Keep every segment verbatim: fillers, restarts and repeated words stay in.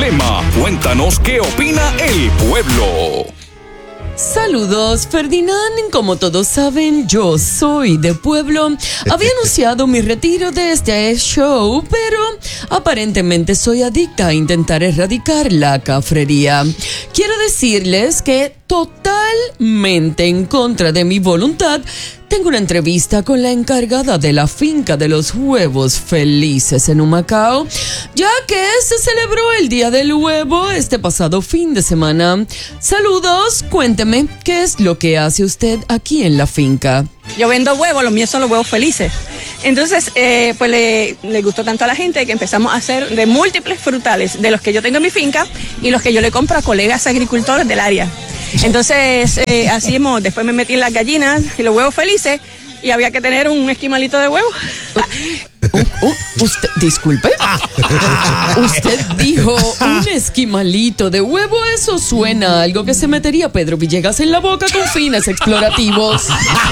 tema. Cuéntanos qué opina el pueblo. Saludos, Ferdinand. Como todos saben, yo soy de pueblo. Había anunciado mi retiro de este show, pero aparentemente soy adicta a intentar erradicar la cafrería. Quiero decirles que totalmente en contra de mi voluntad, tengo una entrevista con la encargada de la finca de los huevos felices en Humacao, ya que se celebró el Día del Huevo este pasado fin de semana. Saludos, cuénteme, ¿qué es lo que hace usted aquí en la finca? Yo vendo huevos, los míos son los huevos felices. Entonces, eh, pues le, le gustó tanto a la gente que empezamos a hacer de múltiples frutales, de los que yo tengo en mi finca y los que yo le compro a colegas agricultores del área. Entonces, eh, así hemos, después me metí en las gallinas y los huevos felices y había que tener un esquimalito de huevo. Uh, uh, usted, disculpe. Usted dijo un esquimalito de huevo. Eso suena a algo que se metería Pedro Villegas en la boca con fines explorativos.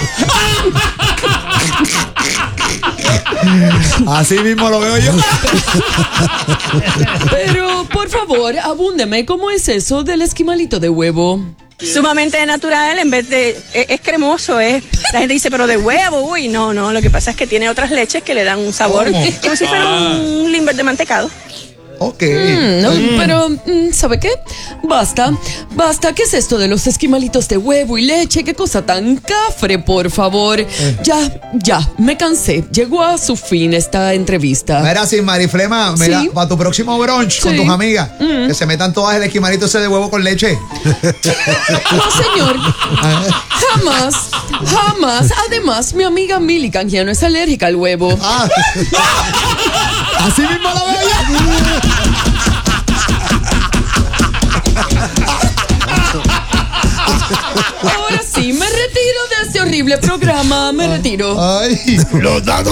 Así mismo lo veo yo. Pero, por favor, abúndeme, ¿cómo es eso del esquimalito de huevo? Sumamente natural, en vez de, es, es cremoso, es, la gente dice, pero de huevo, uy, no, no, lo que pasa es que tiene otras leches que le dan un sabor, ¿Cómo? como si fuera un limber de mantecado. Ok. Mm, no, pero, ¿sabe qué? Basta, basta. ¿Qué es esto de los esquimalitos de huevo y leche? ¿Qué cosa tan cafre, por favor? Ya, ya, me cansé. Llegó a su fin esta entrevista. Mira, sin Mariflema, mira, Sí. para tu próximo brunch con Sí. tus amigas, Mm. que se metan todas el esquimalito ese de huevo con leche. No, señor. Jamás, jamás. Además, mi amiga Milligan ya no es alérgica al huevo. Ah. Así mismo lo veo yo. Ahora sí, me retiro de este horrible programa. Me retiro. Ay, los dados.